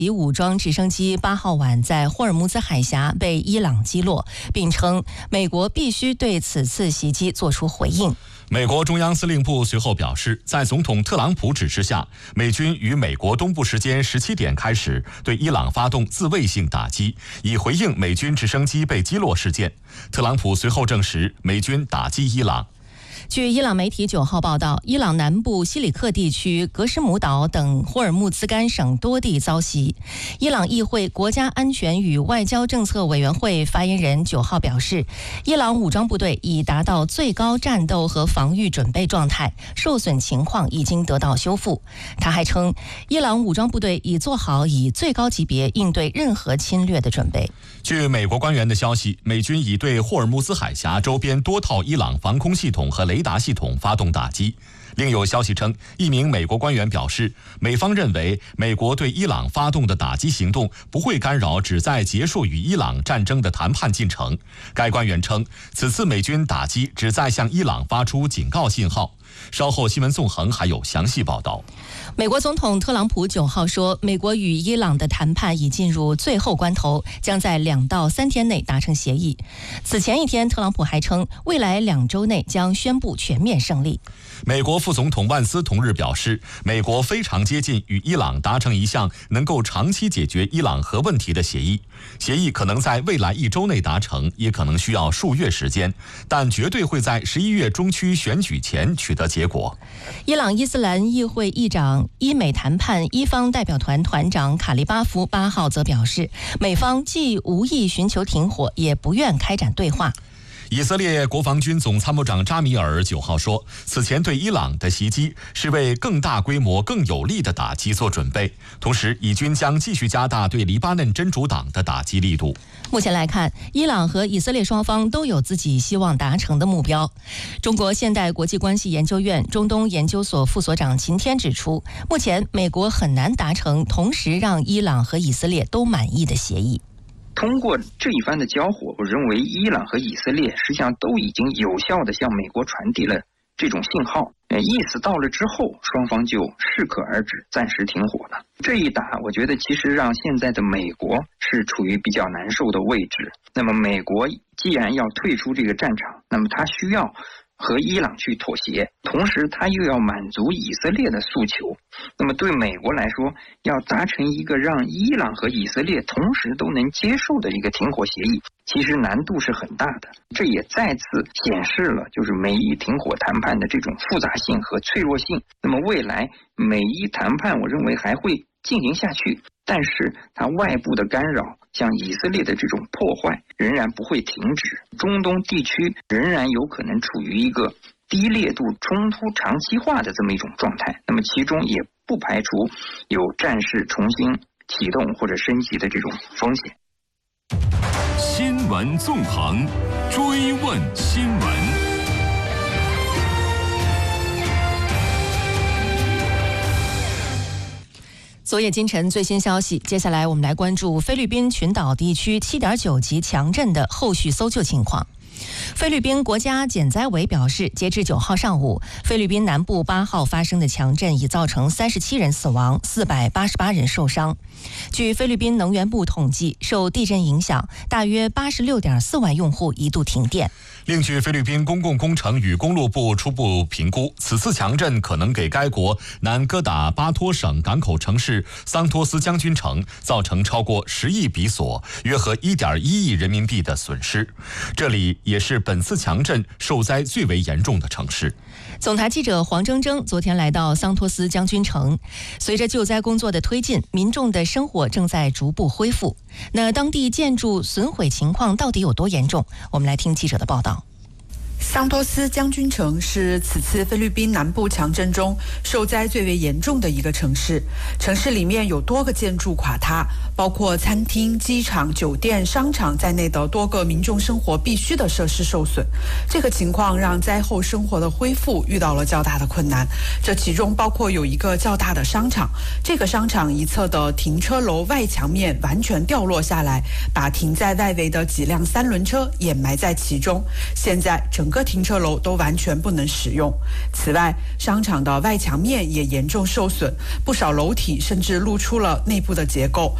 以武装直升机8号晚在霍尔木兹海峡被伊朗击落，并称美国必须对此次袭击作出回应。 美国中央司令部随后表示，在总统特朗普指示下，美军于美国东部时间17点开始对伊朗发动自卫性打击，以回应美军直升机被击落事件。特朗普随后证实，美军打击伊朗。 据伊朗媒体9号报道，伊朗南部西里克地区格什姆岛等霍尔木兹干省多地遭袭。伊朗议会国家安全与外交政策委员会发言人9号表示，伊朗武装部队已达到最高战斗和防御准备状态，受损情况已经得到修复。他还称，伊朗武装部队已做好以最高级别应对任何侵略的准备。 据美国官员的消息，美军已对霍尔木兹海峡周边多套伊朗防空系统和雷达系统发动打击。另有消息称，一名美国官员表示，美方认为美国对伊朗发动的打击行动不会干扰旨在结束与伊朗战争的谈判进程。该官员称，此次美军打击旨在向伊朗发出警告信号。稍后新闻纵横还有详细报道。 美国总统特朗普9号说，美国与伊朗的谈判已进入最后关头，将在2到3天内达成协议。此前一天，特朗普还称，未来2周内将宣布全面胜利。 美国副总统万斯同日表示，美国非常接近与伊朗达成一项能够长期解决伊朗核问题的协议。协议可能在未来1周内达成，也可能需要数月时间，但绝对会在11月中期选举前取得结果。 伊朗伊斯兰议会议长、伊美谈判伊方代表团团长卡利巴夫8号则表示，美方既无意寻求停火，也不愿开展对话。 以色列国防军总参谋长扎米尔9号说，此前对伊朗的袭击是为更大规模、更有力的打击做准备，同时以军将继续加大对黎巴嫩真主党的打击力度。 目前来看，伊朗和以色列双方都有自己希望达成的目标。中国现代国际关系研究院中东研究所副所长秦天指出，目前美国很难达成同时让伊朗和以色列都满意的协议。 通过这一番的交火，我认为伊朗和以色列实际上都已经有效地向美国传递了这种信号，意思到了之后，双方就适可而止，暂时停火了。这一打，我觉得其实让现在的美国是处于比较难受的位置。那么美国既然要退出这个战场，那么它需要和伊朗去妥协，同时他又要满足以色列的诉求。那么对美国来说，要达成一个让伊朗和以色列同时都能接受的一个停火协议，其实难度是很大的。这也再次显示了就是美伊停火谈判的这种复杂性和脆弱性。那么未来美伊谈判，我认为还会进行下去，但是它外部的干扰，像以色列的这种破坏仍然不会停止，中东地区仍然有可能处于一个低烈度冲突长期化的这么一种状态，那么其中也不排除有战事重新启动或者升级的这种风险。 新闻纵横，追问新闻。 昨夜今晨最新消息，接下来我们来关注菲律宾群岛地区7.9级强震的后续搜救情况。菲律宾国家减灾委表示，截至9号上午，菲律宾南部8号发生的强震已造成37人死亡，488人受伤。据菲律宾能源部统计，受地震影响，大约86.4万用户一度停电。 另据菲律宾公共工程与公路部初步评估，此次强震可能给该国南哥打巴托省港口城市桑托斯将军城造成超过10亿比索，约合1.1亿人民币的损失。这里也是本次强震受灾最为严重的城市。 总台记者黄铮铮昨天来到桑托斯将军城，随着救灾工作的推进，民众的生活正在逐步恢复。那当地建筑损毁情况到底有多严重？我们来听记者的报道。 桑托斯将军城是此次菲律宾南部强震中受灾最为严重的一个城市。城市里面有多个建筑垮塌，包括餐厅、机场、酒店、商场在内的多个民众生活必须的设施受损。这个情况让灾后生活的恢复遇到了较大的困难。这其中包括有一个较大的商场，这个商场一侧的停车楼外墙面完全掉落下来，把停在外围的几辆3轮车掩埋在其中。现在整个个停车楼都完全不能使用。此外，商场的外墙面也严重受损，不少楼体甚至露出了内部的结构，